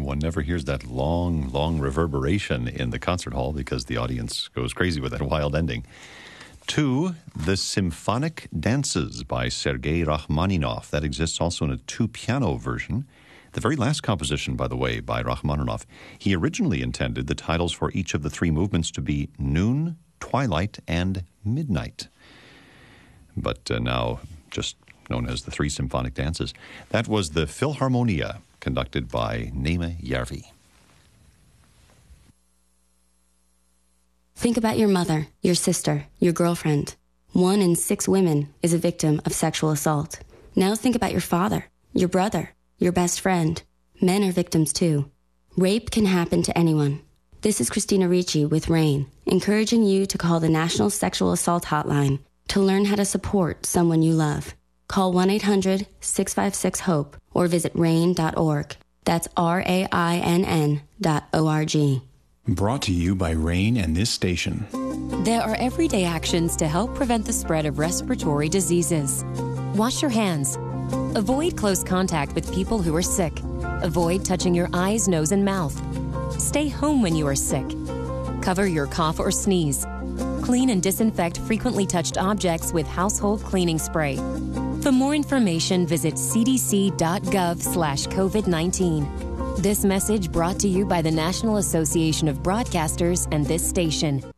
one never hears that long, long reverberation in the concert hall because the audience goes crazy with that wild ending. 2, The Symphonic Dances by Sergei Rachmaninoff. That exists also in a 2-piano version. The very last composition, by the way, by Rachmaninoff, he originally intended the titles for each of the 3 movements to be Noon, Twilight, and Midnight. But now just known as the 3 Symphonic Dances. That was the Philharmonia, conducted by Neema Järvi. Think about your mother, your sister, your girlfriend. 1 in 6 women is a victim of sexual assault. Now think about your father, your brother, your best friend. Men are victims too. Rape can happen to anyone. This is Christina Ricci with RAIN, encouraging you to call the National Sexual Assault Hotline to learn how to support someone you love. Call 1-800-656-HOPE or visit RAIN.org. That's RAINN.org. Brought to you by RAIN and this station. There are everyday actions to help prevent the spread of respiratory diseases. Wash your hands. Avoid close contact with people who are sick. Avoid touching your eyes, nose, and mouth. Stay home when you are sick. Cover your cough or sneeze. Clean and disinfect frequently touched objects with household cleaning spray. For more information, visit cdc.gov/COVID-19. This message brought to you by the National Association of Broadcasters and this station.